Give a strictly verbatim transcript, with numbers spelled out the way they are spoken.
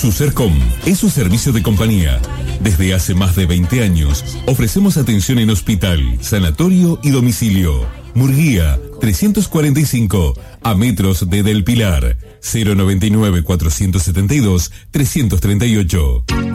Sucercom es su servicio de compañía. Desde hace más de veinte años ofrecemos atención en hospital, sanatorio y domicilio. Murguía trescientos cuarenta y cinco, a metros de Del Pilar. Cero noventa y nueve, cuatrocientos setenta y dos, trescientos treinta y ocho.